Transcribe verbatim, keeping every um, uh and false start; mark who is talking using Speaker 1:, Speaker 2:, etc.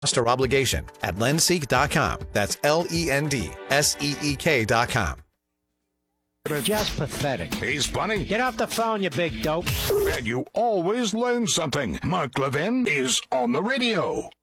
Speaker 1: or obligation at lendseek dot com. That's L E N D S E E K dot com.
Speaker 2: Just pathetic.
Speaker 3: He's funny.
Speaker 2: Get off the phone, you big dope.
Speaker 3: And you always learn something. Mark Levin is on the radio.